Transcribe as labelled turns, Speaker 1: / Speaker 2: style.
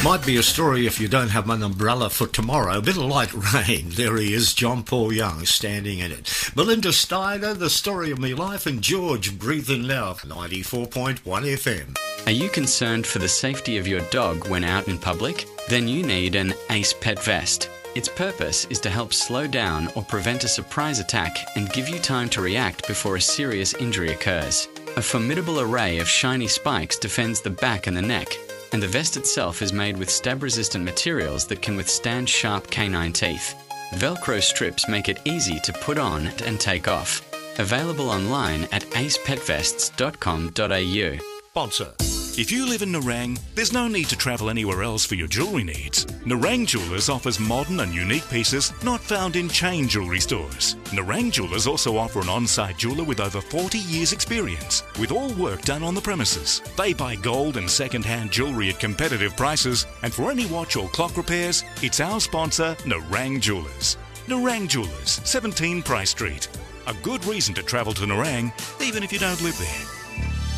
Speaker 1: Might be a story if you don't have an umbrella for tomorrow. A bit of light rain. There he is, John Paul Young, standing in it. Melinda Steiner, The Story of Me Life, and George, Breathing Now, 94.1 FM.
Speaker 2: Are you concerned for the safety of your dog when out in public? Then you need an Ace Pet Vest. Its purpose is to help slow down or prevent a surprise attack and give you time to react before a serious injury occurs. A formidable array of shiny spikes defends the back and the neck, and the vest itself is made with stab-resistant materials that can withstand sharp canine teeth. Velcro strips make it easy to put on and take off. Available online at acepetvests.com.au.
Speaker 3: Sponsor. If you live in Nerang, there's no need to travel anywhere else for your jewellery needs. Nerang Jewellers offers modern and unique pieces not found in chain jewellery stores. Nerang Jewellers also offer an on-site jeweller with over 40 years experience, with all work done on the premises. They buy gold and second-hand jewellery at competitive prices, and for any watch or clock repairs, it's our sponsor, Nerang Jewellers. Nerang Jewellers, 17 Price Street. A good reason to travel to Nerang, even if you don't live there.